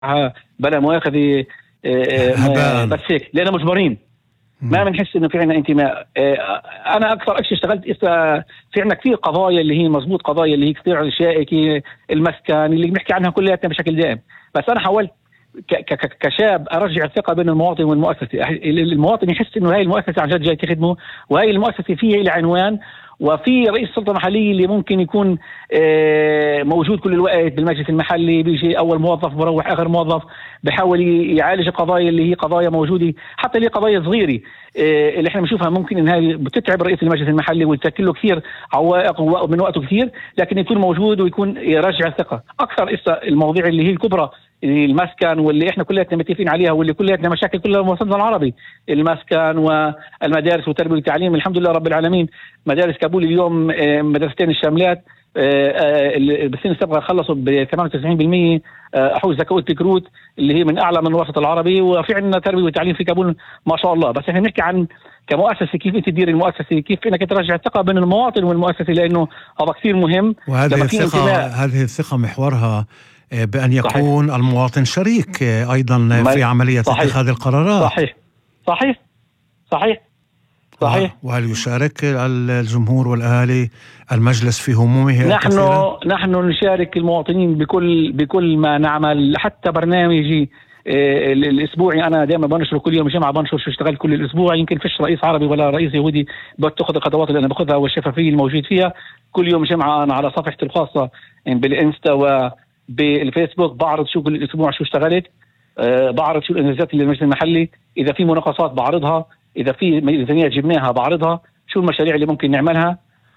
بلا مؤاخذة هباء. بس هيك لأننا مجبرين، ما بنحس إنه في عنا انتماء. أنا أكثر شيء اشتغلت في عنا كثير قضايا اللي هي مزبوط، قضايا اللي هي كثير شائكة، المسكن اللي بنحكي عنها كلياتنا بشكل دائم. بس أنا حاولت كشاب ارجع الثقه بين المواطن والمؤسسه، المواطن يحس انه هاي المؤسسه عن جد جاي تخدمه، وهي المؤسسه فيها العنوان، وفي رئيس سلطه محليه اللي ممكن يكون موجود كل الوقت بالمجلس المحلي، بيجي اول موظف بروح اخر موظف، بحاول يعالج القضايا اللي هي قضايا موجوده، حتى اللي قضايا صغيره اللي احنا بنشوفها ممكن انها بتتعب رئيس المجلس المحلي وتشكل له كثير عوائق من وقته كثير، لكن يكون موجود ويكون يرجع الثقه. اكثر المواضيع اللي هي الكبرى، المسكن واللي احنا كلنا متفقين عليها واللي كلنا مشاكل كلها المواطن العربي، المسكن والمدارس والتربيه والتعليم. الحمد لله رب العالمين مدارس كابول اليوم مدرستين الشاملات بالسنه السابقه خلصوا ب 98% حوز زكوة بكروت اللي هي من اعلى من الوسط العربي، وفي عندنا تربيه وتعليم في كابول ما شاء الله. بس احنا بنحكي عن كمؤسسه، كيف انت تدير المؤسسه، كيف انك ترجع الثقه بين المواطن والمؤسسه، لانه هذا كثير مهم. هذه الثقة محورها بأن يكون صحيح. المواطن شريك أيضا في عملية صحيح. اتخاذ القرارات. صحيح صحيح صحيح صحيح. وهل يشارك الجمهور والأهالي المجلس في همومه؟ نحن نشارك المواطنين بكل ما نعمل، حتى برنامجي الاسبوعي انا دائما بنشر كل يوم جمعه، بنشر شو اشتغلت كل الاسبوع. يمكن فيش رئيس عربي ولا رئيس يهودي بتاخذ الخطوات اللي انا باخذها والشفافيه الموجود فيها. كل يوم جمعه انا على صفحتي الخاصه بالانستا وبالفيسبوك بعرض شو كل الاسبوع شو اشتغلت، بعرض شو الانجازات اللي المجلس المحلي، اذا في مناقصات بعرضها، اذا في ميزانيات جبناها بعرضها، شو المشاريع اللي ممكن نعملها.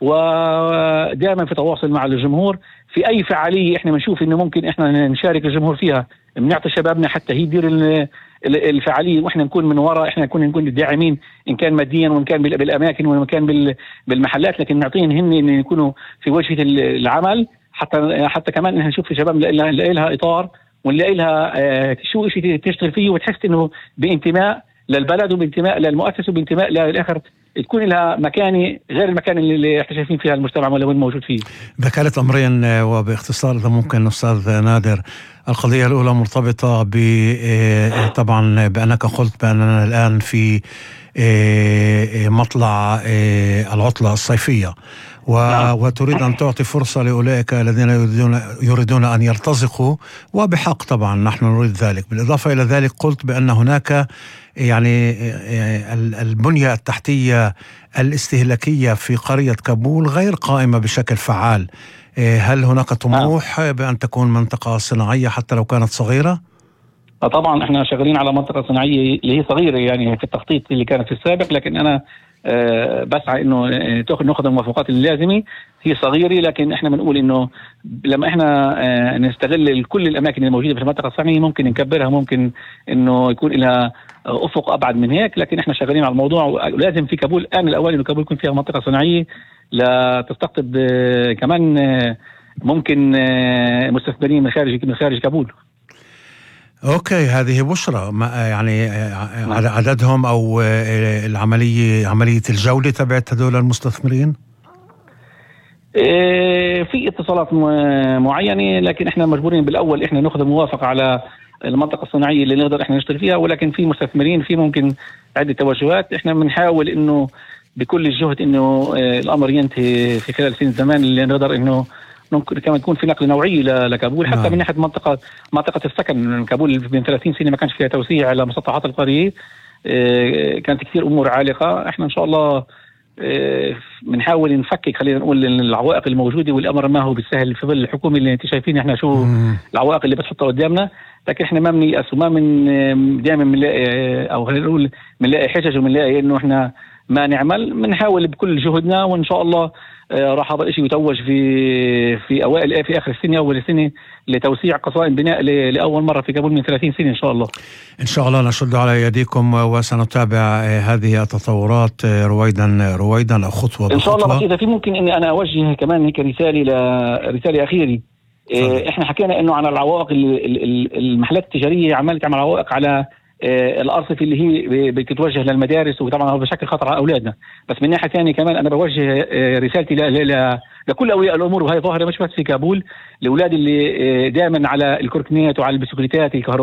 ودائما في تواصل مع الجمهور في اي فعاليه احنا بنشوف انه ممكن احنا نشارك الجمهور فيها، بنعطي شبابنا حتى هي تدير الفعاليه، واحنا نكون من وراء، احنا نكون الداعمين ان كان ماديا وان كان بالاماكن وان كان بالمحلات، لكن نعطيهم هن ان يكونوا في وجهه العمل، حتى كمان احنا نشوف في شباب نلاقي لها اطار ونلاقي لها شو شيء تشتغل فيه وتحس انه بانتماء للبلد وبانتماء للمؤسسه وبانتماء للاخر، تكون لها مكانه غير المكان اللي احنا شايفين فيها المجتمع ولا وين موجود فيه. ذكرت امرين وباختصار اذا ممكن استاذ نادر. القضيه الاولى مرتبطه طبعا بانك قلت باننا الان في مطلع العطله الصيفيه وتريد أن تعطي فرصة لأولئك الذين يريدون أن يرتزقوا، وبحق طبعا نحن نريد ذلك. بالإضافة إلى ذلك قلت بأن هناك يعني البنية التحتية الاستهلاكية في قرية كابول غير قائمة بشكل فعال. هل هناك طموح بأن تكون منطقة صناعية حتى لو كانت صغيرة؟ طبعا احنا شغالين على منطقة صناعية اللي هي صغيرة يعني في التخطيط اللي كانت في السابق، لكن أنا بسعى انه ناخذ الموافقات اللازمه. هي صغيره لكن احنا بنقول انه لما احنا نستغل كل الاماكن الموجوده في المنطقه الصناعيه ممكن نكبرها، ممكن انه يكون لها افق ابعد من هيك، لكن احنا شغالين على الموضوع. ولازم في كابول الان الاول انه كابول يكون فيها منطقه صناعيه لا تستقطب كمان ممكن مستثمرين من خارج كابول. اوكي، هذه بشرى. يعني عددهم او عمليه الجوله تبعت هذول المستثمرين؟ في اتصالات معينه، لكن احنا مجبورين بالاول احنا ناخذ الموافقه على المنطقه الصناعيه اللي نقدر احنا نشتغل فيها، ولكن في مستثمرين في ممكن عده توجهات. احنا بنحاول انه بكل الجهد انه الامر ينتهي في خلال سنه زمان اللي نقدر انه ممكن كمان يكون في نقل نوعي لكابول حتى من ناحيه منطقه السكن. كابول من 30 سنه ما كانش فيها توسيع على مسطحات القريه، كانت كثير امور عالقه. احنا ان شاء الله بنحاول نفكك خلينا نقول العوائق الموجوده، والامر ما هو بالسهل في ظل الحكومه اللي انت شايفين احنا شو العوائق اللي بتحطها قدامنا، لكن احنا ما بنيأس وما من دائما بنلاقي او خلينا نقول بنلاقي حجج وبنلاقي انه احنا ما نعمل. بنحاول بكل جهدنا وان شاء الله راح هذا الشيء يتوج في اخر السنه اول السنه لتوسيع قصائم بناء لاول مره في كابول من 30 سنه ان شاء الله. ان شاء الله نشد على يديكم وسنتابع هذه التطورات رويدا او خطوه بخطوه ان شاء الله. بس اذا في ممكن اني انا اوجه كمان هيك رساله اخيره. احنا حكينا انه عن العوائق المحلات التجاريه عماله تعمل عوائق على الأرصفة اللي هي بتتوجه للمدارس، وطبعا هو بشكل خطر على أولادنا. بس من ناحية ثانية كمان أنا بوجه رسالتي لكل أولياء الأمور، وهي ظاهرة مش بس في كابول، الأولاد اللي دائما على الكوركنيات وعلى البسكليتات الكهربائية